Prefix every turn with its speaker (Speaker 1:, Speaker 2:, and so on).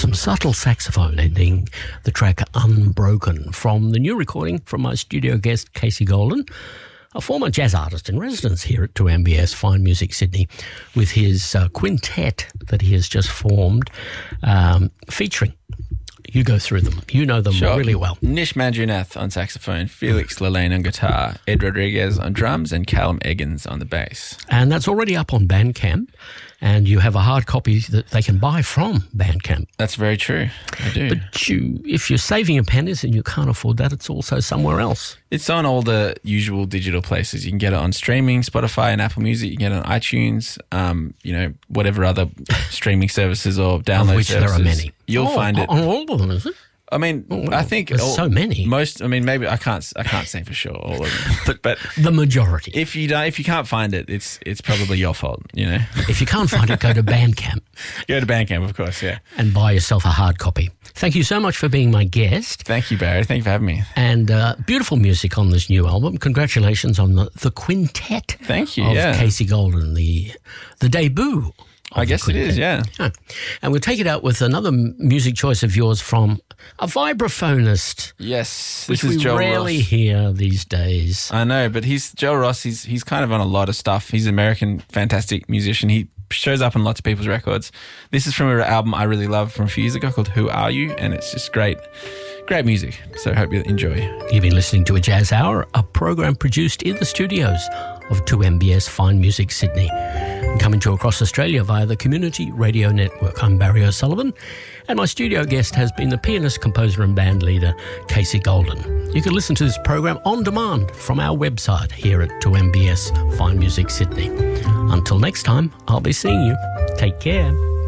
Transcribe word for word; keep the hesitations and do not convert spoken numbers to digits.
Speaker 1: some subtle saxophone ending the track Unbroken from the new recording from my studio guest Casey Golden, a former jazz artist in residence here at two M B S Fine Music Sydney, with his uh, quintet that he has just formed, um, featuring. You go through them. You know them
Speaker 2: Sure.
Speaker 1: really well.
Speaker 2: Nish Manjunath on saxophone, Felix Lelaine on guitar, Ed Rodriguez on drums, and Callum Eggins on the bass.
Speaker 1: And that's already up on Bandcamp, and you have a hard copy that they can buy from Bandcamp.
Speaker 2: That's very true. I do.
Speaker 1: But you, if you're saving your pennies and you can't afford that, it's also somewhere else.
Speaker 2: It's on all the usual digital places. You can get it on streaming, Spotify and Apple Music. You can get it on iTunes, um, you know, whatever other streaming services or download
Speaker 1: Of which
Speaker 2: services.
Speaker 1: there are many.
Speaker 2: You'll
Speaker 1: Oh,
Speaker 2: find it.
Speaker 1: on all of them, is it?
Speaker 2: I mean,
Speaker 1: Oh, wow.
Speaker 2: I think
Speaker 1: There's
Speaker 2: all-
Speaker 1: so many.
Speaker 2: Most. I mean, maybe I can't. I can't say for sure all of them. But but
Speaker 1: The majority.
Speaker 2: if you don't, if you can't find it, it's it's probably your fault. You know,
Speaker 1: If you can't find it, go to Bandcamp
Speaker 2: go to Bandcamp, of course. Yeah.
Speaker 1: and buy yourself a hard copy. Thank you so much for being my guest.
Speaker 2: Thank you, Barry. Thank you for having me.
Speaker 1: And uh, beautiful music on this new album. Congratulations on the, the quintet.
Speaker 2: Thank you,
Speaker 1: Of
Speaker 2: yeah.
Speaker 1: Casey Golden, the the debut. of
Speaker 2: I
Speaker 1: the
Speaker 2: guess it is.
Speaker 1: quintet.
Speaker 2: Yeah.
Speaker 1: Yeah. And we'll take it out with another m- music choice of yours from a vibraphonist,
Speaker 2: Yes.
Speaker 1: which
Speaker 2: This is
Speaker 1: we
Speaker 2: Joel
Speaker 1: rarely
Speaker 2: Ross.
Speaker 1: hear these days.
Speaker 2: I know, but he's Joel Ross. He's he's kind of on a lot of stuff. He's an American, fantastic musician. He shows up on lots of people's records. This is from an album I really love from a few years ago called Who Are You? And it's just great, great music. So I hope you enjoy.
Speaker 1: You've been listening to A Jazz Hour, a program produced in the studios of two M B S Fine Music Sydney, and coming to you across Australia via the Community Radio Network. I'm Barry O'Sullivan, and my studio guest has been the pianist, composer and band leader, Casey Golden. You can listen to this program on demand from our website here at two M B S Fine Music Sydney. Until next time, I'll be seeing you. Take care.